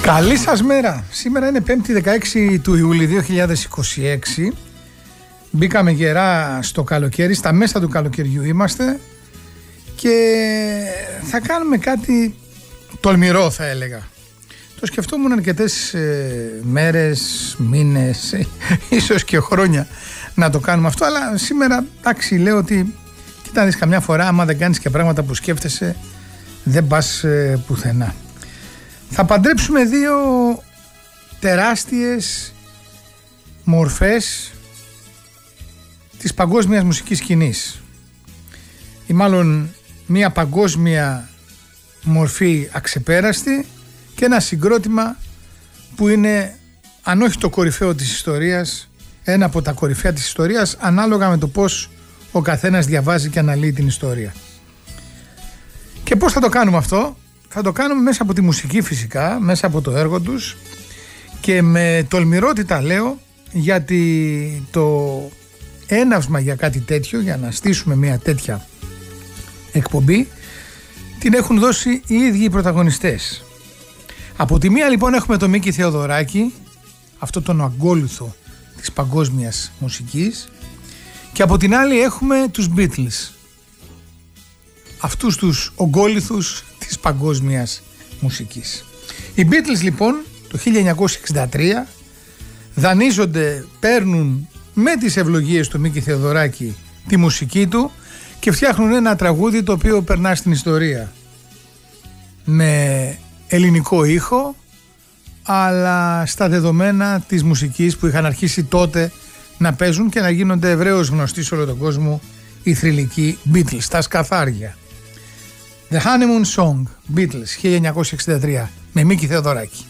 Καλή σας μέρα. Σήμερα είναι 5η 16 του Ιουλίου 2026. Μπήκαμε γερά στο καλοκαίρι, στα μέσα του καλοκαιριού είμαστε και θα κάνουμε κάτι τολμηρό, θα έλεγα. Το σκεφτόμουν αρκετές μέρες, μήνες, ίσως και χρόνια να το κάνουμε αυτό, αλλά σήμερα εντάξει, λέω ότι κοίτα δεις, καμιά φορά άμα δεν κάνεις και πράγματα που σκέφτεσαι δεν πας πουθενά. Θα παντρέψουμε δύο τεράστιες μορφές της παγκόσμιας μουσικής σκηνής, ή μάλλον μια παγκόσμια μορφή αξεπέραστη και ένα συγκρότημα που είναι, αν όχι το κορυφαίο της ιστορίας, ένα από τα κορυφαία της ιστορίας, ανάλογα με το πώς ο καθένας διαβάζει και αναλύει την ιστορία. Και πώς θα το κάνουμε αυτό? Θα το κάνουμε μέσα από τη μουσική, φυσικά, μέσα από το έργο τους, και με τολμηρότητα λέω, γιατί το έναυσμα για κάτι τέτοιο, για να στήσουμε μια τέτοια εκπομπή, την έχουν δώσει οι ίδιοι οι πρωταγωνιστές. Από τη μία λοιπόν έχουμε τον Μίκη Θεοδωράκη, αυτό τον αγκόλουθο της παγκόσμιας μουσικής, και από την άλλη έχουμε τους Beatles, αυτούς τους ογκόλυθους της παγκόσμιας μουσικής. Οι Beatles λοιπόν το 1963 δανείζονται, παίρνουν με τις ευλογίες του Μίκη Θεοδωράκη τη μουσική του και φτιάχνουν ένα τραγούδι το οποίο περνά στην ιστορία με ελληνικό ήχο, αλλά στα δεδομένα της μουσικής που είχαν αρχίσει τότε να παίζουν και να γίνονται ευρέως γνωστοί σε όλο τον κόσμο, οι θρυλικοί Beatles, τα σκαθάρια. The Honeymoon Song, Beatles, 1963, με Μίκη Θεοδωράκη.